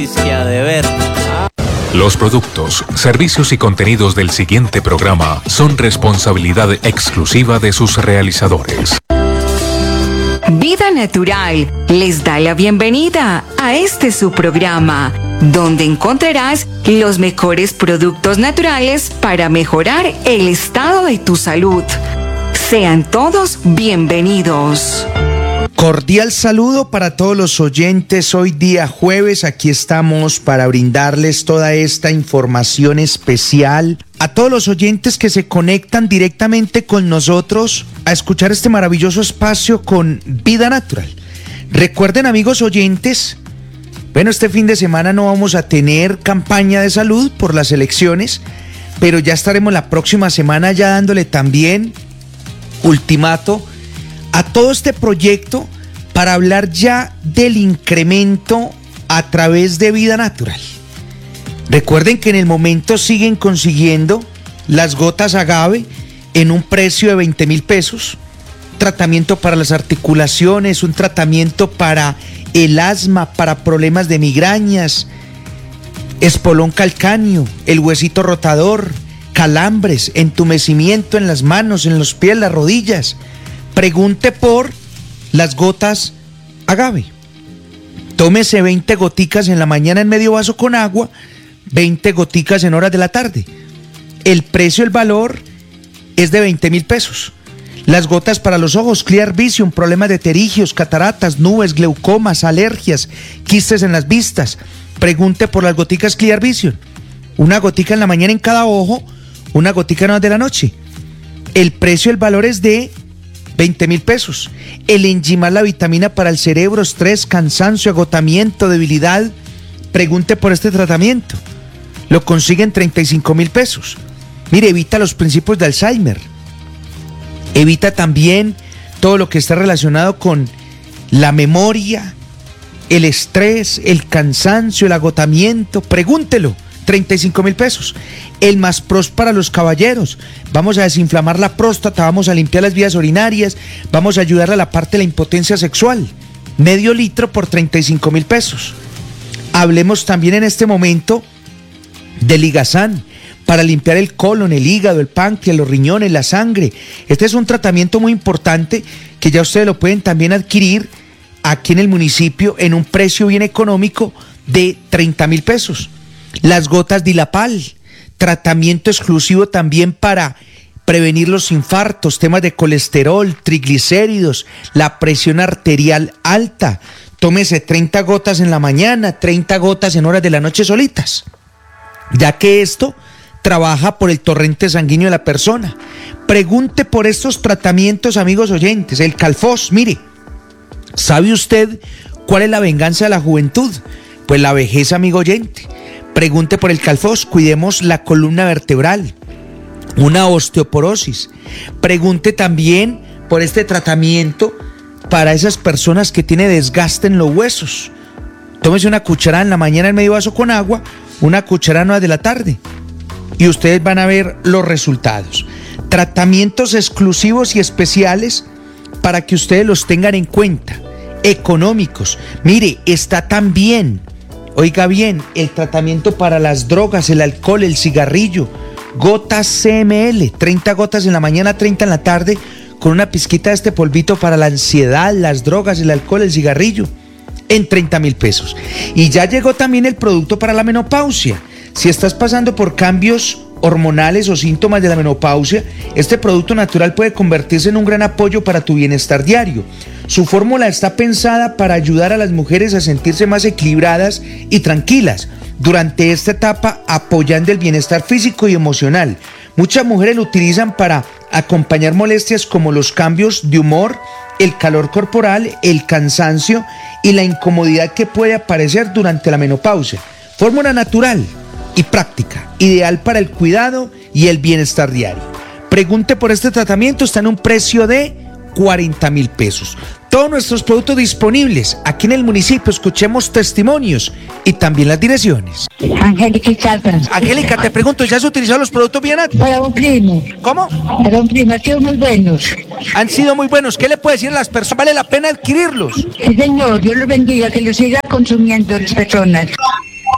Que ha de ver. Los productos, servicios y contenidos del siguiente programa son responsabilidad exclusiva de sus realizadores. Vida Natural les da la bienvenida a este su programa, donde encontrarás los mejores productos naturales para mejorar el estado de tu salud. Sean todos bienvenidos. Cordial saludo para todos los oyentes. Hoy día jueves, aquí estamos para brindarles toda esta información especial a todos los oyentes que se conectan directamente con nosotros a escuchar este maravilloso espacio con Vida Natural. Recuerden, amigos oyentes, bueno, este fin de semana no vamos a tener campaña de salud por las elecciones, pero ya estaremos la próxima semana ya dándole también ultimato a todo este proyecto para hablar ya del incremento a través de Vida Natural. Recuerden que en el momento siguen consiguiendo las gotas agave en un precio de 20,000 pesos, tratamiento para las articulaciones, un tratamiento para el asma, para problemas de migrañas, espolón calcáneo, el huesito rotador, calambres, entumecimiento en las manos, en los pies, las rodillas. Pregunte por las gotas agave. Tómese 20 goticas en la mañana en medio vaso con agua, 20 goticas en horas de la tarde. El precio, el valor es de 20,000 pesos. Las gotas para los ojos, Clear Vision, problemas de pterigios, cataratas, nubes, glaucomas, alergias, quistes en las vistas. Pregunte por las goticas Clear Vision. Una gotica en la mañana en cada ojo, una gotica en horas de la noche. El precio, el valor es de 20,000 pesos. El Enzymar, la vitamina para el cerebro, estrés, cansancio, agotamiento, debilidad. Pregunte por este tratamiento. Lo consigue en 35,000 pesos. Mire, evita los principios de Alzheimer. Evita también todo lo que está relacionado con la memoria, el estrés, el cansancio, el agotamiento. Pregúntelo. 35,000 pesos. El Más Pros para los caballeros. Vamos a desinflamar la próstata, vamos a limpiar las vías urinarias, vamos a ayudar a la parte de la impotencia sexual. Medio litro por 35,000 pesos. Hablemos también en este momento del Ligazán para limpiar el colon, el hígado, el páncreas, los riñones, la sangre. Este es un tratamiento muy importante que ya ustedes lo pueden también adquirir aquí en el municipio en un precio bien económico de 30,000 pesos. Las gotas Dilapal, tratamiento exclusivo también para prevenir los infartos, temas de colesterol, triglicéridos, la presión arterial alta. Tómese 30 gotas en la mañana, 30 gotas en horas de la noche solitas, ya que esto trabaja por el torrente sanguíneo de la persona. Pregunte por estos tratamientos, amigos oyentes. El Calfos, mire, ¿sabe usted cuál es la venganza de la juventud? Pues la vejez, amigo oyente. Pregunte por el Calfos, cuidemos la columna vertebral, una osteoporosis. Pregunte también por este tratamiento para esas personas que tienen desgaste en los huesos. Tómese una cucharada en la mañana en medio vaso con agua, una cucharada en horas de la tarde y ustedes van a ver los resultados. Tratamientos exclusivos y especiales para que ustedes los tengan en cuenta, económicos. Mire, está también, oiga bien, el tratamiento para las drogas, el alcohol, el cigarrillo, gotas CML, 30 gotas en la mañana, 30 en la tarde, con una pizquita de este polvito para la ansiedad, las drogas, el alcohol, el cigarrillo, en 30,000 pesos. Y ya llegó también el producto para la menopausia. Si estás pasando por cambios hormonales o síntomas de la menopausia, este producto natural puede convertirse en un gran apoyo para tu bienestar diario. Su fórmula está pensada para ayudar a las mujeres a sentirse más equilibradas y tranquilas durante esta etapa, apoyando el bienestar físico y emocional. Muchas mujeres lo utilizan para acompañar molestias como los cambios de humor, el calor corporal, el cansancio y la incomodidad que puede aparecer durante la menopausia. Fórmula natural y práctica, ideal para el cuidado y el bienestar diario. Pregunte por este tratamiento, está en un precio de 40,000 pesos. Todos nuestros productos disponibles aquí en el municipio. Escuchemos testimonios y también las direcciones. Angélica Calpa. Angélica, te pregunto, ¿ya has utilizado los productos bien? Para un primo. ¿Cómo? Para un primo, han sido muy buenos. Han sido muy buenos. ¿Qué le puede decir a las personas? ¿Vale la pena adquirirlos? Sí, señor, Dios los bendiga, que los siga consumiendo las personas.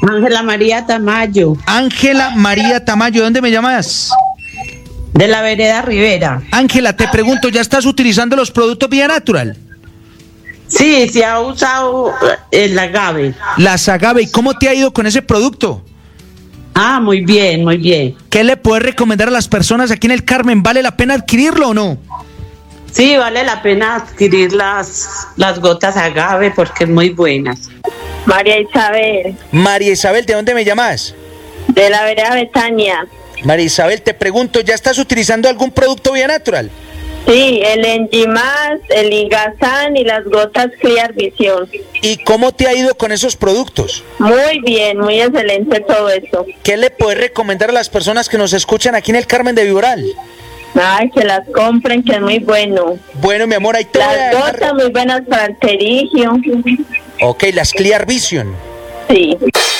Ángela María Tamayo, Ángela María Tamayo, ¿de dónde me llamas? de la vereda Rivera. Ángela, te pregunto, ¿ya estás utilizando los productos Vía Natural? Sí, se ha usado el agave. Las agave, ¿y cómo te ha ido con ese producto? Ah, muy bien, muy bien. ¿Qué le puedes recomendar a las personas aquí en el Carmen? ¿Vale la pena adquirirlo o no? Sí, vale la pena adquirir las gotas agave porque es muy buenas. María Isabel, María Isabel, ¿de dónde me llamas? de la vereda Betania. María Isabel, te pregunto, ¿ya estás utilizando algún producto Vía Natural? Sí, el Enjimás, el Ingazán y las gotas Clear Vision. ¿Y cómo te ha ido con esos productos? Muy bien, muy excelente todo eso. ¿Qué le puedes recomendar a las personas que nos escuchan aquí en el Carmen de Viboral? Ay, que las compren, que es muy bueno. Bueno, mi amor, ahí te voy a Las dejar. gotas muy buenas para el terigio. Ok, las Clear Vision. Sí.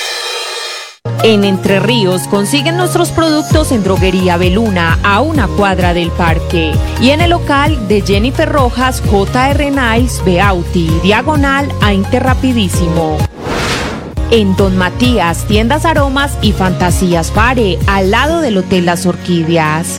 En Entre Ríos consiguen nuestros productos en Droguería Beluna, a una cuadra del parque. Y en el local de Jennifer Rojas, J.R. Niles, Beauty, diagonal a Interrapidísimo. En Don Matías, tiendas aromas y fantasías Fare, al lado del Hotel Las Orquídeas.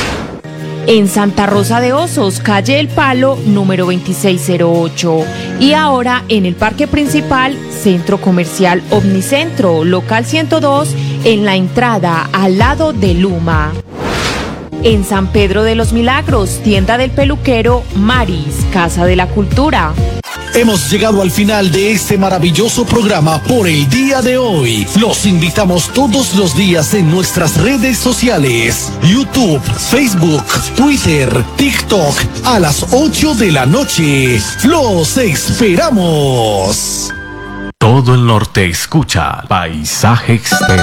En Santa Rosa de Osos, calle El Palo, número 2608. Y ahora en el parque principal, Centro Comercial Omnicentro, local 102, en la entrada al lado de Luma. En San Pedro de los Milagros, tienda del peluquero Maris, Casa de la Cultura. Hemos llegado al final de este maravilloso programa por el día de hoy. Los invitamos todos los días en nuestras redes sociales: YouTube, Facebook, Twitter, TikTok, a las 8 de la noche. ¡Los esperamos! Todo el norte escucha Paisaje Exterior.